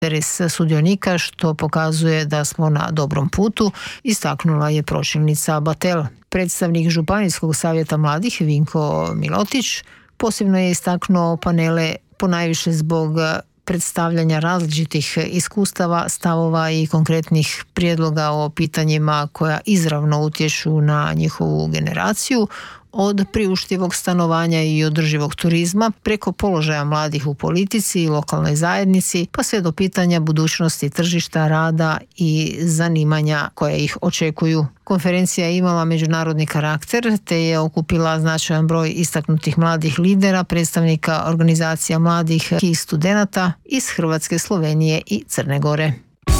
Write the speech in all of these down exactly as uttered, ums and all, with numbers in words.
interes sudionika, što pokazuje da smo na dobrom putu, istaknula je pročelnica Batel. Predstavnik Županijskog savjeta mladih Vinko Milotić posebno je istaknuo panele ponajviše zbog predstavljanja različitih iskustava, stavova i konkretnih prijedloga o pitanjima koja izravno utječu na njihovu generaciju, od priuštivog stanovanja i održivog turizma preko položaja mladih u politici i lokalnoj zajednici, pa sve do pitanja budućnosti tržišta rada i zanimanja koje ih očekuju. Konferencija je imala međunarodni karakter te je okupila značajan broj istaknutih mladih lidera, predstavnika organizacija mladih i studenata iz Hrvatske, Slovenije i Crne Gore.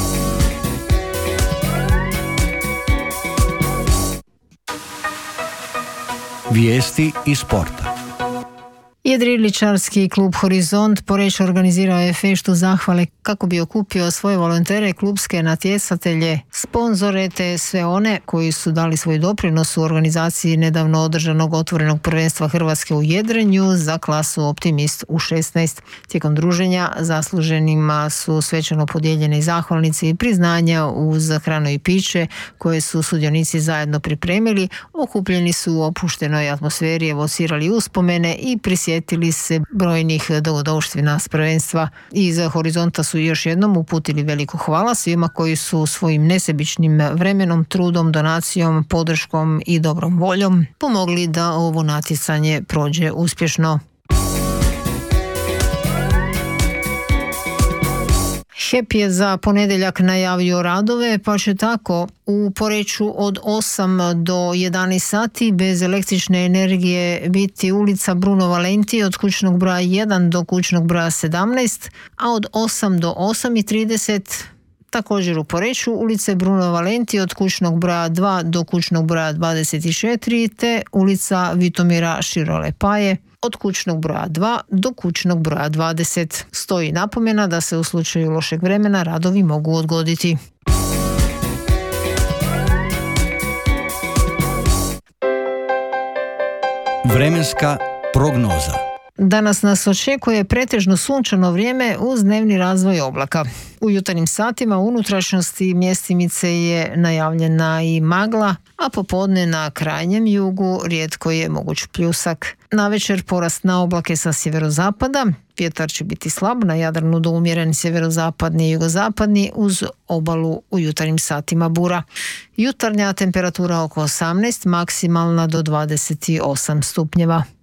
Vijesti iz sporta. Jedriličarski klub Horizont Poreč organizirao je feštu zahvale kako bi okupio svoje volontere, klubske natjecatelje, sponzore te sve one koji su dali svoj doprinos u organizaciji nedavno održanog otvorenog prvenstva Hrvatske u jedrenju za klasu Optimist u šesnaest. Tijekom druženja zasluženima su svečano podijeljene i zahvalnice i priznanja uz hranu i piće koje su sudionici zajedno pripremili. Okupljeni su u opuštenoj atmosferi, evocirali uspomene i prisjetili Sjetili se brojnih dogodovština s prvenstva. Iz Horizonta su još jednom uputili veliko hvala svima koji su svojim nesebičnim vremenom, trudom, donacijom, podrškom i dobrom voljom pomogli da ovo natjecanje prođe uspješno. H E P je za ponedjeljak najavio radove, pa će tako u Poreču od osam do jedanaest sati bez električne energije biti ulica Bruno Valenti od kućnog broja jedan do kućnog broja sedamnaest, a od osam do osam i trideset također u Poreču ulice Bruno Valenti od kućnog broja dva do kućnog broja dvadeset četiri te ulica Vitomira Širolepaje od kućnog broja dva do kućnog broja dvadeset. Stoji napomena da se u slučaju lošeg vremena radovi mogu odgoditi. Vremenska prognoza. Danas nas očekuje pretežno sunčano vrijeme uz dnevni razvoj oblaka. U jutarnjim satima u unutrašnjosti mjestimice je najavljena i magla, a popodne na krajnjem jugu rijetko je moguć pljusak. Navečer porast na oblake sa sjeverozapada, vjetar će biti slab, na Jadranu do umjeren sjeverozapadni i jugozapadni, uz obalu u jutarnjim satima bura. Jutarnja temperatura oko osamnaest, maksimalna do dvadeset osam stupnjeva.